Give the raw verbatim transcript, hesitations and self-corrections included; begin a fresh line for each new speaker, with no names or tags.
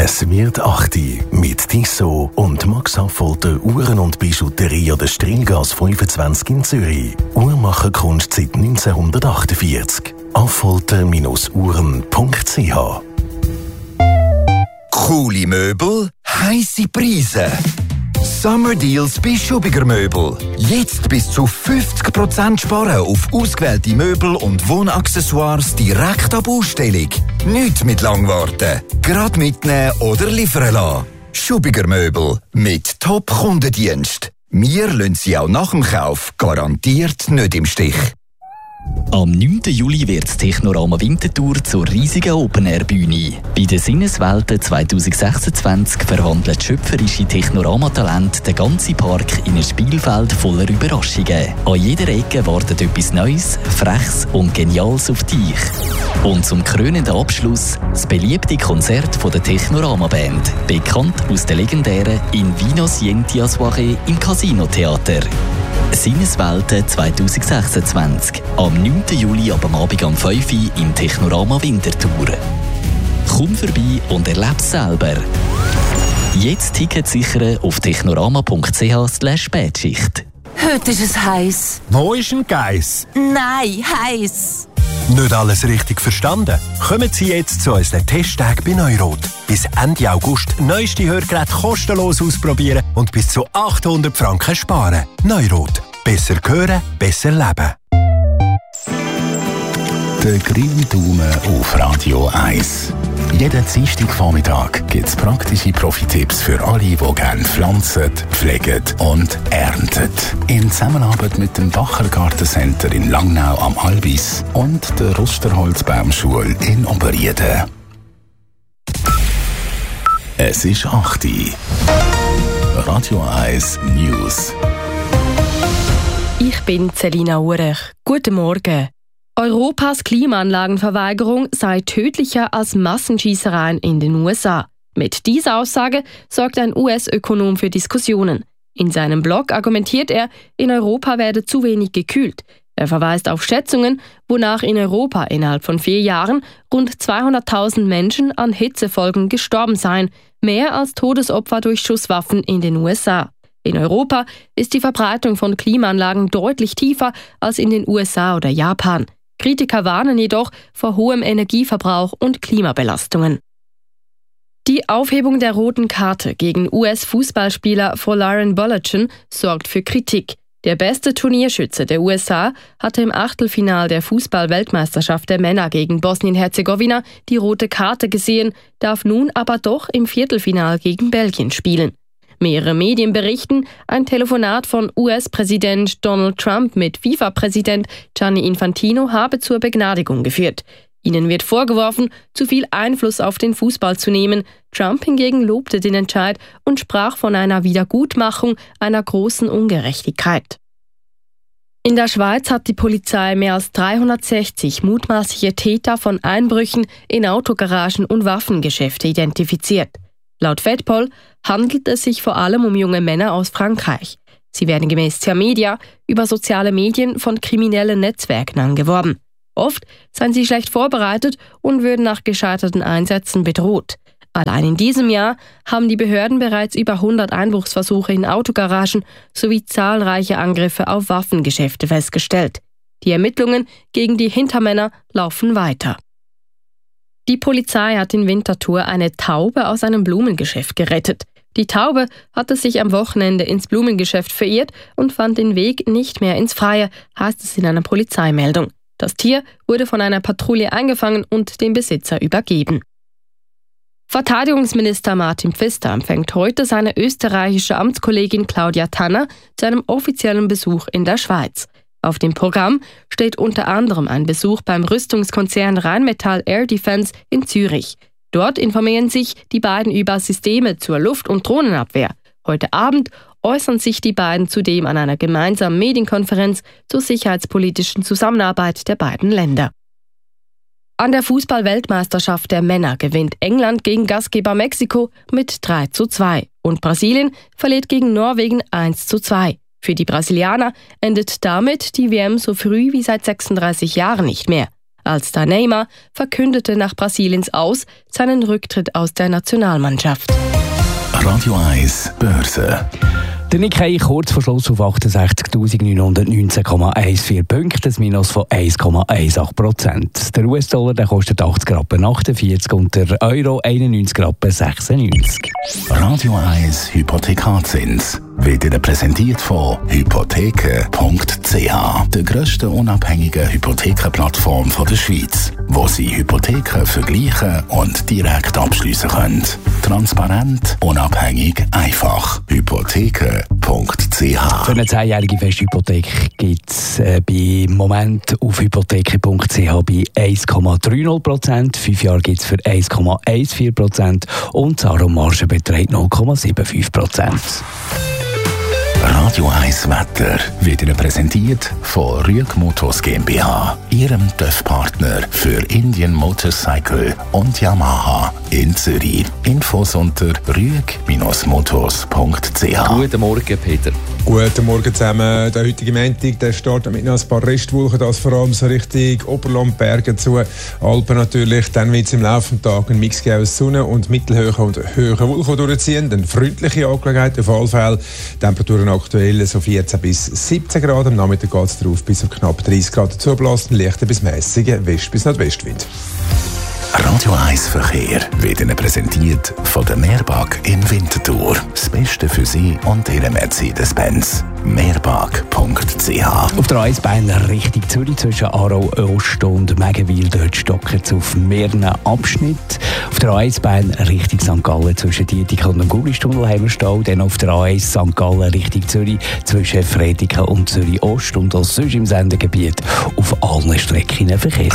Es wird acht mit Tissot und Max Affolter Uhren und Bijouterie an der Strilgasse fünfundzwanzig in Zürich. Uhrmacherkunst seit neunzehnhundertachtundvierzig. affolter Uhren punkt c h.
Coole Möbel, heisse Preise. Summer Deals bei Schubiger Möbel. Jetzt bis zu fünfzig Prozent sparen auf ausgewählte Möbel und Wohnaccessoires direkt ab Ausstellung. Nicht mit Langwarten. Gerade mitnehmen oder liefern lassen. Schubiger Möbel mit Top-Kundendienst. Wir lassen Sie auch nach dem Kauf garantiert nicht im Stich.
Am neunten Juli wird das Technorama Winterthur zur riesigen Open-Air-Bühne. Bei den Sinneswelten zwanzig sechsundzwanzig verwandelt schöpferische Technorama-Talente den ganzen Park in ein Spielfeld voller Überraschungen. An jeder Ecke wartet etwas Neues, Freches und Geniales auf dich. Und zum krönenden Abschluss das beliebte Konzert von der Technorama-Band, bekannt aus der legendären In Vino Sienti a Soirée im Casino-Theater. Sinneswelten zwanzig sechsundzwanzig. Am neunten Juli ab am Abend um fünf Uhr im Technorama Winterthur. Komm vorbei und erleb's selber. Jetzt Tickets sichern auf technorama punkt c h slash spätschicht.
Heute ist es heiß.
Wo ist ein Geiss?
Nein, heiß.
Nicht alles richtig verstanden? Kommen Sie jetzt zu unseren Testtagen bei Neurot. Bis Ende August neueste Hörgeräte kostenlos ausprobieren und bis zu achthundert Franken sparen. Neurot. Besser hören, besser leben.
Der grüne Daumen auf Radio eins. Jeden Dienstagvormittag gibt es praktische Profi-Tipps für alle, die gerne pflanzen, pflegen und ernten. In Zusammenarbeit mit dem Bacher Gartencenter in Langnau am Albis und der Rusterholzbaumschule in Oberrieden. Es ist acht Uhr. Radio eins News.
Ich bin Selina Urech. Guten Morgen. Europas Klimaanlagenverweigerung sei tödlicher als Massenschießereien in den U S A. Mit dieser Aussage sorgt ein U S-Ökonom für Diskussionen. In seinem Blog argumentiert er, in Europa werde zu wenig gekühlt. Er verweist auf Schätzungen, wonach in Europa innerhalb von vier Jahren rund zweihunderttausend Menschen an Hitzefolgen gestorben seien, mehr als Todesopfer durch Schusswaffen in den U S A. In Europa ist die Verbreitung von Klimaanlagen deutlich tiefer als in den U S A oder Japan. Kritiker warnen jedoch vor hohem Energieverbrauch und Klimabelastungen. Die Aufhebung der roten Karte gegen U S-Fußballspieler Folarin Balogun sorgt für Kritik. Der beste Turnierschütze der U S A hatte im Achtelfinal der Fußball-Weltmeisterschaft der Männer gegen Bosnien-Herzegowina die rote Karte gesehen, darf nun aber doch im Viertelfinal gegen Belgien spielen. Mehrere Medien berichten, ein Telefonat von U S-Präsident Donald Trump mit FIFA-Präsident Gianni Infantino habe zur Begnadigung geführt. Ihnen wird vorgeworfen, zu viel Einfluss auf den Fußball zu nehmen. Trump hingegen lobte den Entscheid und sprach von einer Wiedergutmachung einer großen Ungerechtigkeit. In der Schweiz hat die Polizei mehr als dreihundertsechzig mutmaßliche Täter von Einbrüchen in Autogaragen und Waffengeschäfte identifiziert. Laut Fedpol handelt es sich vor allem um junge Männer aus Frankreich. Sie werden gemäß Tamedia über soziale Medien von kriminellen Netzwerken angeworben. Oft seien sie schlecht vorbereitet und würden nach gescheiterten Einsätzen bedroht. Allein in diesem Jahr haben die Behörden bereits über hundert Einbruchsversuche in Autogaragen sowie zahlreiche Angriffe auf Waffengeschäfte festgestellt. Die Ermittlungen gegen die Hintermänner laufen weiter. Die Polizei hat in Winterthur eine Taube aus einem Blumengeschäft gerettet. Die Taube hatte sich am Wochenende ins Blumengeschäft verirrt und fand den Weg nicht mehr ins Freie, heißt es in einer Polizeimeldung. Das Tier wurde von einer Patrouille eingefangen und dem Besitzer übergeben. Verteidigungsminister Martin Pfister empfängt heute seine österreichische Amtskollegin Claudia Tanner zu einem offiziellen Besuch in der Schweiz. Auf dem Programm steht unter anderem ein Besuch beim Rüstungskonzern Rheinmetall Air Defence in Zürich. Dort informieren sich die beiden über Systeme zur Luft- und Drohnenabwehr. Heute Abend äußern sich die beiden zudem an einer gemeinsamen Medienkonferenz zur sicherheitspolitischen Zusammenarbeit der beiden Länder. An der Fußball-Weltmeisterschaft der Männer gewinnt England gegen Gastgeber Mexiko mit drei zu zwei und Brasilien verliert gegen Norwegen eins zu zwei. Für die Brasilianer endet damit die W M so früh wie seit sechsunddreißig Jahren nicht mehr. Als Neymar verkündete nach Brasiliens Aus seinen Rücktritt aus der Nationalmannschaft.
Radio eins Börse.
Der Nikkei kurz vor Schluss auf achtundsechzigtausendneunhundertneunzehn Komma vierzehn Punkte, ein Minus von eins Komma achtzehn Prozent. Der U S-Dollar der kostet achtzig Rappen achtundvierzig und der Euro einundneunzig Rappen sechsundneunzig.
Radio eins Hypothekarzins wird Ihnen präsentiert von hypotheken punkt c h, der grössten unabhängigen Hypothekenplattform der Schweiz, wo Sie Hypotheken vergleichen und direkt abschliessen können. Transparent, unabhängig, einfach. Hypotheken punkt c h.
Für eine zehnjährige Festhypothek gibt es äh, im Moment auf hypotheken punkt c h bei eins Komma dreißig Prozent, fünf Jahre gibt es für eins Komma vierzehn Prozent und die Aromarge beträgt null Komma fünfundsiebzig Prozent.
Radio eins Wetter wird Ihnen präsentiert von Rüeg Motors GmbH, Ihrem T Ö F-Partner für Indian Motorcycle und Yamaha in Zürich. Infos unter rüeg Motors punkt c h.
Guten Morgen, Peter.
Guten Morgen zusammen. Der heutige Montag, der startet mit noch ein paar Restwolken, das vor allem so Richtung Oberland, Berge zu, Alpen natürlich. Dann wird es im Laufe des Tages ein Mix aus Sonne und mittelhohen und hohen Wolken durchziehen. Dann freundliche Angelegenheit auf alle Fälle. Temperaturen aktuell so vierzehn bis siebzehn Grad. Am Nachmittag geht es darauf bis auf knapp dreißig Grad zublasen. Leichter bis mäßiger West- bis Nordwestwind.
Radio eins Verkehr wird Ihnen präsentiert von der Meerbag in Winterthur. Das Beste für Sie und Ihre Mercedes-Benz. meerbag punkt c h.
Auf der A eins Beiner Richtung Zürich zwischen Aarau Ost und Megenwil, dort stocken es auf mehreren Abschnitten. Auf der A eins Beiner Richtung Sankt Gallen zwischen Dietikon und dem Gulistunnel haben wir Stau. Dann auf der A eins Sankt Gallen Richtung Zürich zwischen Frediken und Zürich Ost und auch sonst im Sendegebiet auf allen Strecken Verkehr.